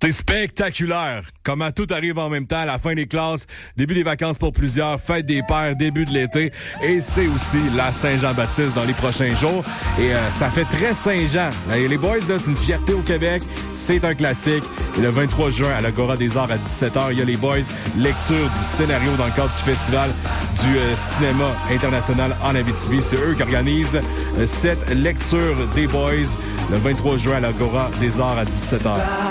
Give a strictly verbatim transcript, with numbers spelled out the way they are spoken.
C'est spectaculaire. Comment tout arrive en même temps, la fin des classes, début des vacances pour plusieurs, fête des pères, début de l'été. Et c'est aussi la Saint-Jean-Baptiste dans les prochains jours. Et euh, ça fait très Saint-Jean. Et les boys, là, c'est une fierté au Québec. C'est un classique. Et le vingt-trois juin, à l'Agora des Arts à dix-sept heures, il y a les boys. Lecture du scénario dans le cadre du festival du euh, cinéma international en Abitibi. C'est eux qui organisent euh, cette lecture des boys le vingt-trois juin à l'Agora des Arts à dix-sept heures.